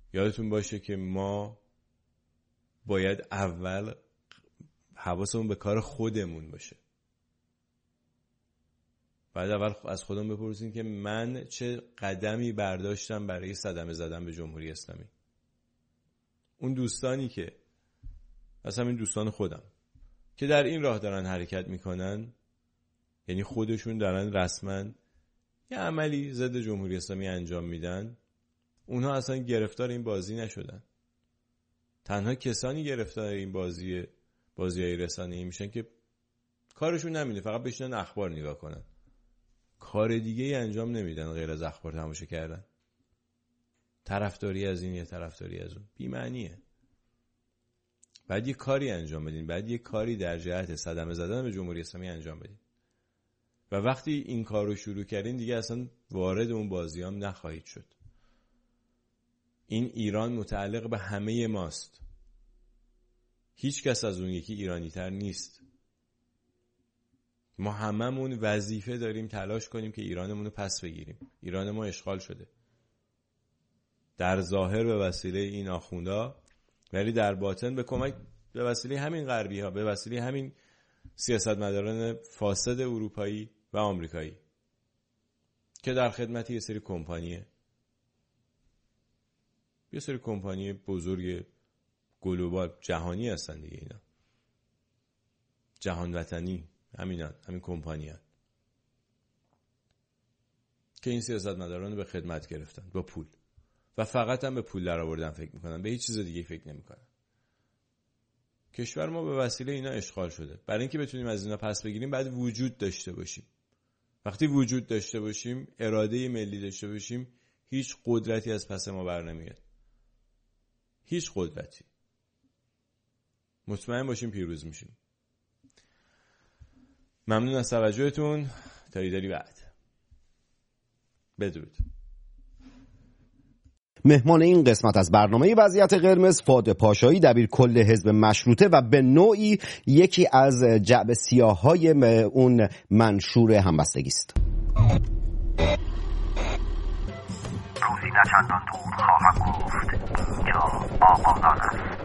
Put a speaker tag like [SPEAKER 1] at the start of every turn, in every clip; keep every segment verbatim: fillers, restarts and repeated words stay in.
[SPEAKER 1] یادتون باشه که ما باید اول حواسمون به کار خودمون باشه. بعد اول از خودم بپرسین که من چه قدمی برداشتم برای صدمه زدن به جمهوری اسلامی. اون دوستانی که مثلا این دوستان خودم که در این راه دارن حرکت میکنن، یعنی خودشون دارن رسما یه عملی ضد جمهوری اسلامی انجام میدن، اونها اصلا گرفتار این بازی نشدن. تنها کسانی گرفتار این بازی بازیای رسانه‌ای میشن که کارشون نمیده، فقط بشینن اخبار نگاه کنن، کار دیگه ای انجام نمیدن غیر از اخبار تماشا کردن، طرفداری از این یا طرفداری از اون، بی معنیه. بعد یه کاری انجام بدین، بعد یه کاری در جهت صدمه زدن به جمهوری اسلامی انجام بدین. و وقتی این کار رو شروع کردین دیگه اصلا وارد اون بازی هم نخواهید شد. این ایران متعلق به همه ماست، هیچ کس از اون یکی ایرانی تر نیست. ما هممون وظیفه داریم تلاش کنیم که ایرانمون رو پس بگیریم. ایران ما اشغال شده در ظاهر به وسیله این آخوندا، ولی در باطن به کمک به وسیله همین غربی ها، به وسیله همین سیاستمداران فاسد اروپایی و آمریکایی که در خدمت یه سری کمپانیه، یه سری کمپانی بزرگ گلوبال جهانی هستن دیگه. اینا جهان وطنی همینن، همین کمپانی هستن که این سیاستمداران رو به خدمت گرفتن با پول، و فقط هم به پول در آوردن فکر میکنن، به هیچ چیز دیگه فکر نمیکنن. کشور ما به وسیله اینا اشغال شده. برای اینکه بتونیم از اینا پس بگیریم باید وجود داشته باشیم. وقتی وجود داشته باشیم، اراده ملی داشته باشیم، هیچ قدرتی از پس ما بر نمیاد. هیچ قدرتی. مطمئن باشیم پیروز میشیم. ممنون از توجهتون. تا ایداری بعد. بدرود.
[SPEAKER 2] مهمان این قسمت از برنامه وضعیت قرمز فادی پاشایی، دبیرکل حزب مشروطه و به نوعی یکی از جعبه سیاه‌های اون منشور همبستگی است.
[SPEAKER 3] روزی نه چندان دور خواهم گفت اینجا آبادان است.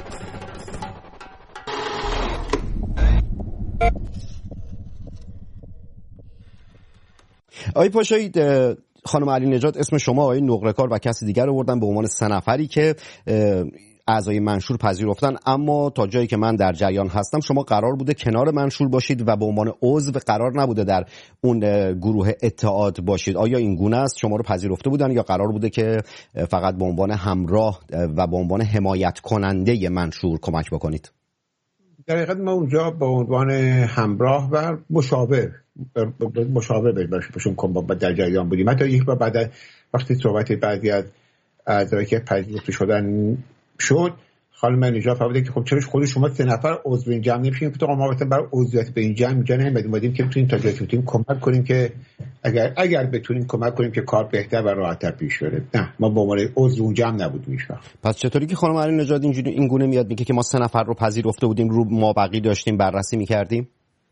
[SPEAKER 2] آقای پاشایی، خانم علی نژاد اسم شما، آقای نقره‌کار و کسی دیگر رو بردن به عنوان سه نفری که اعضای منشور پذیرفتن، اما تا جایی که من در جریان هستم شما قرار بوده کنار منشور باشید و به عنوان عضو قرار نبوده در اون گروه اتحاد باشید. آیا این گونه است؟ شما رو پذیرفته بودن یا قرار بوده که فقط به عنوان همراه و به عنوان حمایت کننده منشور کمک بکنید؟
[SPEAKER 4] در حقیقت ما اونجا به عنوان همراه و مشاور مشاور باشون با در جریان بودیم. حتی یک بار بعد وقتی صحبت بعضی از اعضایی که پذیرفته شدن شد، خانم نژاد فرمودن که خب چرا خود شما سه نفر عضو این جمع نمیشین؟ گفتم ما مثلا برای عضویت به این جمع اینجا نمیدیم، اومدیم که بتونیم تا جایی که بتونیم کمک کنیم که اگر اگر بتونیم کمک کنیم که کار بهتر و راحت‌تر پیش بره. نه، ما به عنوان عضو اون جمع نبودیم هیچ وقت.
[SPEAKER 2] پس چطوری که خانم علی نژاد اینجوری این گونه میاد میگه که ما سه نفر رو پذیرفته بودیم، رو ما بقی داشتیم بررسی می‌کردیم؟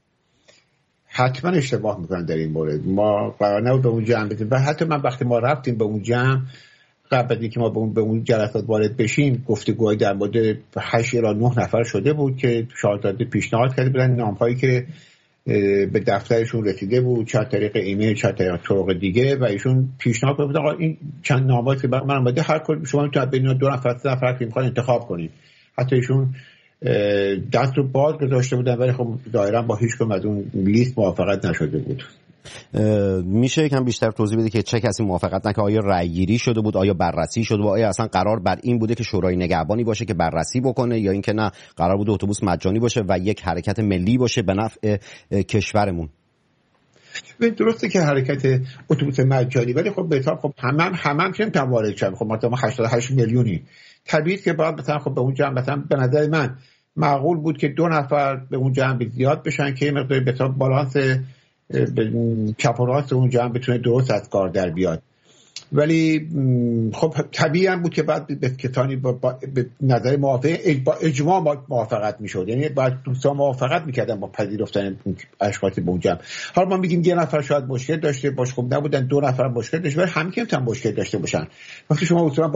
[SPEAKER 4] حتما اشتباه میکنن در این مورد. ما قرار نبود به اون جمع بدیم و حتی من وقتی ما رفتیم به اون جمع، قبل از اینکه ما به اون به اون جلسات وارد بشیم، گفتگوهای در مورد هشت الی نه نفر شده بود که شاهزاده پیشنهاد کرده بودن نام‌هایی که به دفترشون رسیده بود، چه طریق ایمیل چه طریق طرق دیگه، و ایشون پیشنهاد کرده بود آقا این چند نامه‌ای که من اومده هر کدوم شما میتونید بین دو نفر سه نفر که میخوان انتخاب کنید. حتی ایشون دست رو باز گذاشته بودن، ولی خب ظاهرا با هیچ کدوم از اون لیست موافقت نشده بود.
[SPEAKER 2] میشه یکم بیشتر توضیح بده که چه کسی موافقت نکرد؟ آیا رأی گیری شده بود، آیا بررسی شده بود، آیا اصلا قرار بر این بوده که شورای نگهبانی باشه که بررسی بکنه، یا اینکه نه قرار بود اتوبوس مجانی باشه و یک حرکت ملی باشه به نفع کشورمون؟
[SPEAKER 4] درسته که حرکت اتوبوس مجانی، ولی خب به حساب خب همم همم که نمیتونن وارد شن. خب ما هشتاد و هشت میلیونی، طبیعیه که باید مثلا خب به اون جمع مثلا به نظر من معقول بود که دو نفر به اون جمع زیاد بشن که مقدار به حساب بالانس چپ و راست اون جمع بتونه درست از کار در بیاد. ولی خب طبیعی هم بود که بعد به کتانی با, با به نظر موافق با اجماع موافقت میشد، یعنی بعد دوستان موافقت میکردن با پذیرفتن اشخاصی به اون جمع. حالا ما میگیم یه نفر شاید مشکل داشته باشه، خب نبودن دو نفر مشکل داشته، ولی همین که هم مشکل داشته باشن. وقتی شما اصولا